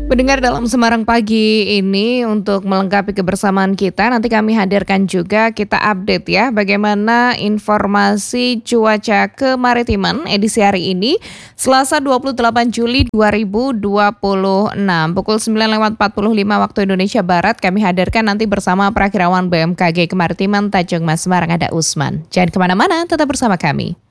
Pendengar dalam Semarang Pagi ini untuk melengkapi kebersamaan kita nanti kami hadirkan juga kita update ya bagaimana informasi cuaca kemaritiman edisi hari ini Selasa 28 Juli 2026 pukul 9:45 waktu Indonesia Barat kami hadirkan nanti bersama Prakirawan BMKG Kemaritiman Tanjung Mas Semarang ada Usman. Jangan kemana-mana, tetap bersama kami.